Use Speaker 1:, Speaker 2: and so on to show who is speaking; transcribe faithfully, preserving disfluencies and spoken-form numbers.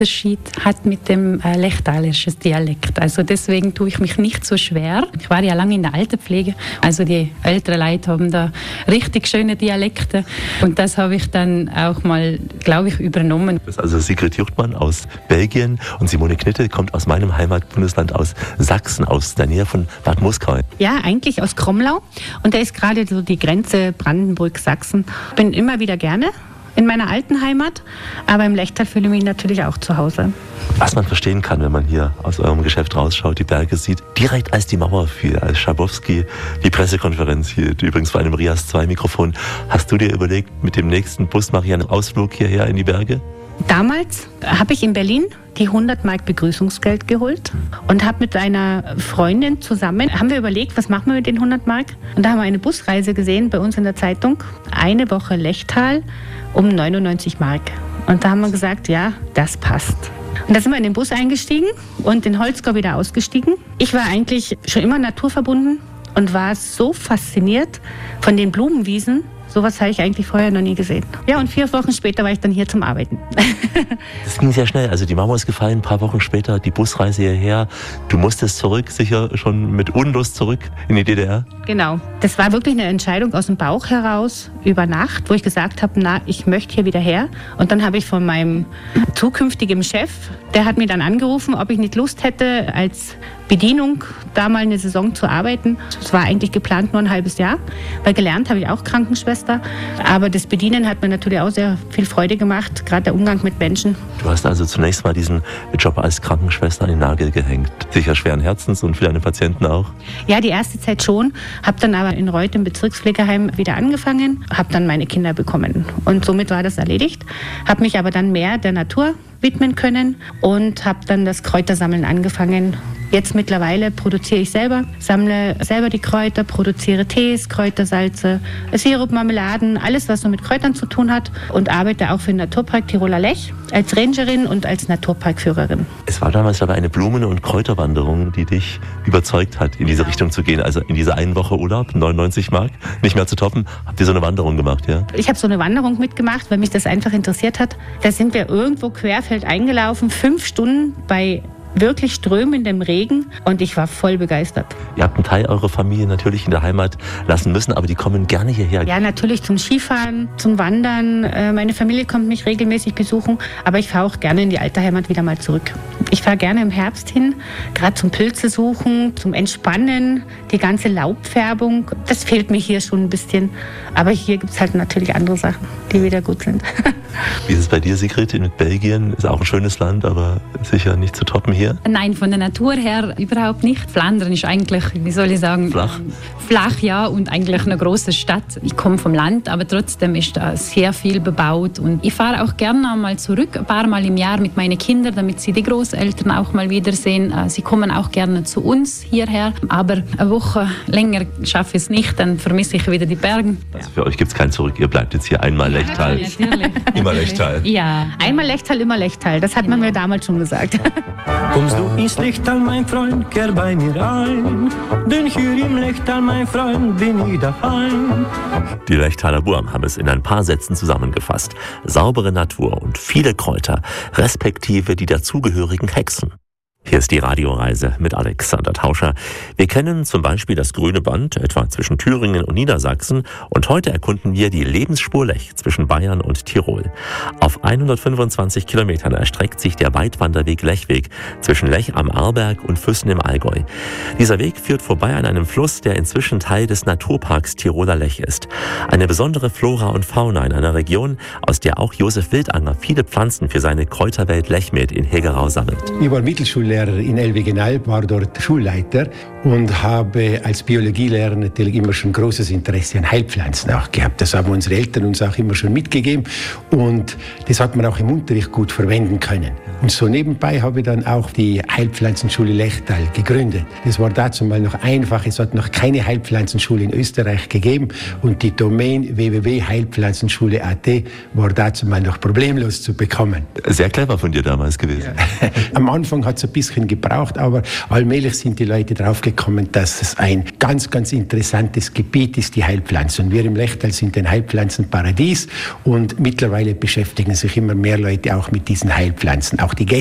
Speaker 1: Unterschied hat mit dem äh, lechtalerischen Dialekt. Also deswegen tue ich mich nicht so schwer. Ich war ja lange in der Altenpflege, also die älteren Leute haben da richtig schöne Dialekte und das habe ich dann auch mal, glaube ich, übernommen.
Speaker 2: Das ist also Sigrid Juchtmann aus Belgien und Simone Knitte kommt aus meinem Heimatbundesland, aus Sachsen, aus der Nähe von Bad Muskau.
Speaker 3: Ja, eigentlich aus Kromlau und da ist gerade so die Grenze Brandenburg-Sachsen. Ich bin immer wieder gerne in meiner alten Heimat, aber im Lechtal fühle ich mich natürlich auch zu Hause.
Speaker 2: Was man verstehen kann, wenn man hier aus eurem Geschäft rausschaut, die Berge sieht, direkt als die Mauer fiel, als Schabowski die Pressekonferenz hielt, übrigens vor einem Rias zwei Mikrofon, hast du dir überlegt, mit dem nächsten Bus mache ich einen Ausflug hierher in die Berge?
Speaker 3: Damals habe ich in Berlin die hundert Mark Begrüßungsgeld geholt und habe mit einer Freundin zusammen, haben wir überlegt, was machen wir mit den hundert Mark? Und da haben wir eine Busreise gesehen bei uns in der Zeitung, eine Woche Lechtal um neunundneunzig Mark. Und da haben wir gesagt, ja, das passt. Und da sind wir in den Bus eingestiegen und in Holzgau wieder ausgestiegen. Ich war eigentlich schon immer naturverbunden und war so fasziniert von den Blumenwiesen. Sowas habe ich eigentlich vorher noch nie gesehen. Ja, und vier Wochen später war ich dann hier zum Arbeiten.
Speaker 2: Das ging sehr schnell. Also die Mauer ist gefallen, ein paar Wochen später, die Busreise hierher. Du musstest zurück, sicher schon mit Unlust zurück in die D D R?
Speaker 3: Genau. Das war wirklich eine Entscheidung aus dem Bauch heraus, über Nacht, wo ich gesagt habe, na, ich möchte hier wieder her. Und dann habe ich von meinem zukünftigen Chef, der hat mir dann angerufen, ob ich nicht Lust hätte, als Bedienung da mal eine Saison zu arbeiten. Es war eigentlich geplant nur ein halbes Jahr, weil gelernt habe ich auch Krankenschwester. Aber das Bedienen hat mir natürlich auch sehr viel Freude gemacht, gerade der Umgang mit Menschen.
Speaker 2: Du hast also zunächst mal diesen Job als Krankenschwester an den Nagel gehängt. Sicher schweren Herzens und für deine Patienten auch?
Speaker 3: Ja, die erste Zeit schon. Habe dann aber in Reuth im Bezirkspflegeheim wieder angefangen, habe dann meine Kinder bekommen. Und somit war das erledigt. Habe mich aber dann mehr der Natur widmen können und habe dann das Kräutersammeln angefangen. Jetzt mittlerweile produziere ich selber, sammle selber die Kräuter, produziere Tees, Kräutersalze, Sirup, Marmeladen, alles, was so mit Kräutern zu tun hat und arbeite auch für den Naturpark Tiroler Lech als Rangerin und als Naturparkführerin.
Speaker 2: Es war damals aber eine Blumen- und Kräuterwanderung, die dich überzeugt hat, in diese Richtung zu gehen. Also in diese einen Woche Urlaub, neunundneunzig Mark, nicht mehr zu toppen. Habt ihr so eine Wanderung gemacht, ja?
Speaker 3: Ich habe so eine Wanderung mitgemacht, weil mich das einfach interessiert hat. Da sind wir irgendwo querfeld eingelaufen, fünf Stunden bei wirklich strömendem Regen und ich war voll begeistert.
Speaker 2: Ihr habt einen Teil eurer Familie natürlich in der Heimat lassen müssen, aber die kommen gerne hierher.
Speaker 3: Ja, natürlich zum Skifahren, zum Wandern. Meine Familie kommt mich regelmäßig besuchen, aber ich fahre auch gerne in die alte Heimat wieder mal zurück. Ich fahre gerne im Herbst hin, gerade zum Pilze suchen, zum Entspannen, die ganze Laubfärbung. Das fehlt mir hier schon ein bisschen, aber hier gibt es halt natürlich andere Sachen, die wieder gut sind.
Speaker 2: Wie ist es bei dir, Sigrid, in Belgien? Ist auch ein schönes Land, aber sicher nicht zu toppen hier?
Speaker 1: Nein, von der Natur her überhaupt nicht. Flandern ist eigentlich, wie soll ich sagen,
Speaker 2: flach.
Speaker 1: Flach, ja, und eigentlich eine große Stadt. Ich komme vom Land, aber trotzdem ist da sehr viel bebaut. Und ich fahre auch gerne mal zurück, ein paar Mal im Jahr mit meinen Kindern, damit sie die Großeltern auch mal wiedersehen. Sie kommen auch gerne zu uns hierher, aber eine Woche länger schaffe ich es nicht, dann vermisse ich wieder die Berge.
Speaker 2: Also für euch gibt es kein Zurück, ihr bleibt jetzt hier einmal Lechtal.
Speaker 1: Ja, natürlich.
Speaker 2: Immer Lechtal.
Speaker 1: Ja.
Speaker 3: Einmal Lechtal, immer Lechtal. Das hat man mir damals schon gesagt.
Speaker 4: Kommst du ins Lechtal, mein Freund, kehr bei mir ein, denn hier im Lechtal, mein Freund, bin ich daheim.
Speaker 2: Die Lechtaler Burm haben es in ein paar Sätzen zusammengefasst. Saubere Natur und viele Kräuter, respektive die dazugehörigen Hexen. Hier ist die Radioreise mit Alexander Tauscher. Wir kennen zum Beispiel das Grüne Band, etwa zwischen Thüringen und Niedersachsen. Und heute erkunden wir die Lebensspur Lech zwischen Bayern und Tirol. Auf hundertfünfundzwanzig Kilometern erstreckt sich der Weitwanderweg Lechweg zwischen Lech am Arlberg und Füssen im Allgäu. Dieser Weg führt vorbei an einem Fluss, der inzwischen Teil des Naturparks Tiroler Lech ist. Eine besondere Flora und Fauna in einer Region, aus der auch Josef Wildanger viele Pflanzen für seine Kräuterwelt Lechmed in Hegerau sammelt.
Speaker 5: Ich war Mittelschullehrer in Elvegenalb, war dort Schulleiter und habe als Biologielehrer natürlich immer schon großes Interesse an Heilpflanzen auch gehabt. Das haben unsere Eltern uns auch immer schon mitgegeben und das hat man auch im Unterricht gut verwenden können. Und so nebenbei habe ich dann auch die Heilpflanzenschule Lechtal gegründet. Das war dazu mal noch einfach, es hat noch keine Heilpflanzenschule in Österreich gegeben und die Domain w w w punkt heilpflanzenschule punkt a t war dazu mal noch problemlos zu bekommen.
Speaker 2: Sehr clever von dir damals gewesen.
Speaker 5: Ja. Am Anfang hat es ein bisschen gebraucht, aber allmählich sind die Leute draufgekommen, dass es ein ganz, ganz interessantes Gebiet ist, die Heilpflanzen. Und wir im Lechtal sind ein Heilpflanzenparadies und mittlerweile beschäftigen sich immer mehr Leute auch mit diesen Heilpflanzen. Auch auch die